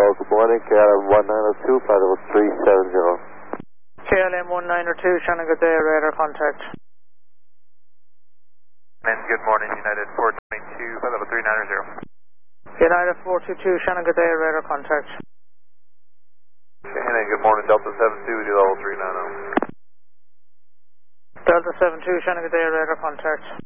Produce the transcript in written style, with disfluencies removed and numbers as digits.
good morning. KLM 1902, flight level 370. KLM 1902, Shannon, good day, radar contact. And good morning, United 422, flight level 390. United 422, Shannon, good day, radar contact. Shannon, good morning, Delta 72, with you level 390. Delta 72, Shannon, good day, radar contact.